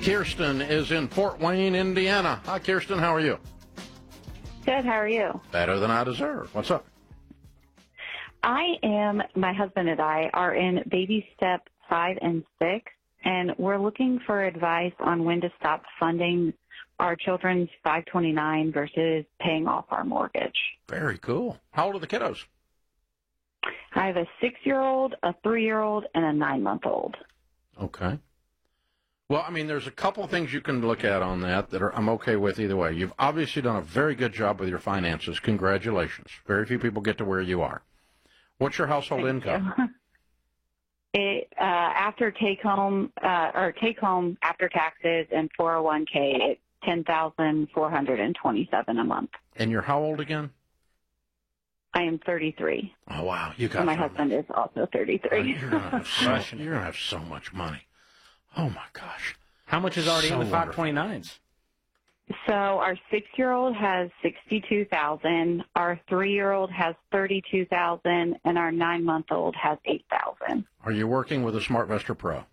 Kirsten is in Fort Wayne, Indiana. Hi, Kirsten. How are you? Good. How are you? Better than I deserve. What's up? My husband and I are in baby step 5 and 6, and we're looking for advice on when to stop funding our children's 529 versus paying off our mortgage. Very cool. How old are the kiddos? I have a 6-year-old, a 3-year-old, and a 9-month-old. Okay. Well, I mean, there's a couple of things you can look at on that I'm okay with either way. You've obviously done a very good job with your finances. Congratulations. Very few people get to where you are. What's your household income? After take home after taxes and 401k, it's $10,427 a month. And you're how old again? I am 33. Oh wow, you got. And my husband is also 33. You're gonna have so much money. Oh my gosh. How much is already in the 529s? So our 6-year-old has $62,000, our 3-year-old has $32,000, and our 9-month-old has $8,000. Are you working with a SmartVestor Pro?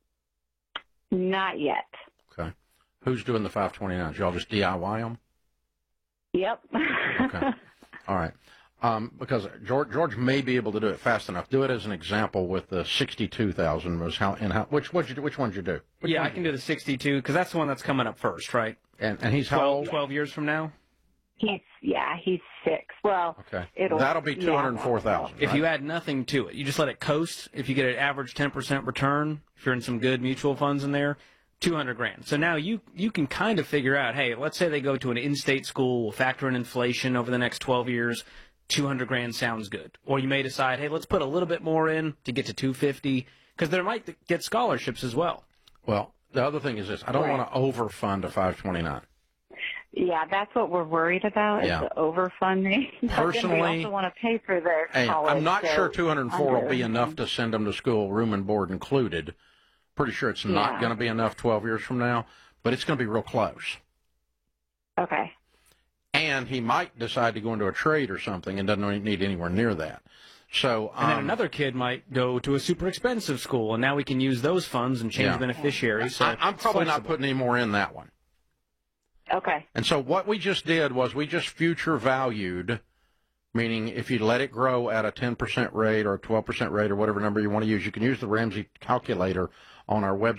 Not yet. Okay. Who's doing the 529s? Y'all just DIY them? Yep. Okay. All right. Because George may be able to do it fast enough. Do it as an example with the 62,000. Which one'd you do? I can do the 62 because that's the one that's coming up first, right? And he's how old? 12 years from now. He's 6. Well, okay. That'll be 204,000. If you add nothing to it, you just let it coast. If you get an average 10% return, if you're in some good mutual funds in there, $200,000. So now you can kind of figure out, hey, let's say they go to an in-state school, we'll factor in inflation over the next 12 years. $200,000 sounds good. Or you may decide, hey, let's put a little bit more in to get to $250,000 because they might get scholarships as well. Well, the other thing is this: I don't want to overfund a 529. Yeah, that's what we're worried about is the overfunding. Personally, we also want to pay for their college. I'm not sure 204 will be enough to send them to school, room and board included. Pretty sure it's not going to be enough 12 years from now, but it's going to be real close. Okay. And he might decide to go into a trade or something and doesn't need anywhere near that. So, and then another kid might go to a super expensive school, and now we can use those funds and change beneficiaries. So I'm probably not putting any more in that one. Okay. And so what we just did was we just future valued, meaning if you let it grow at a 10% rate or a 12% rate or whatever number you want to use, you can use the Ramsey calculator on our website.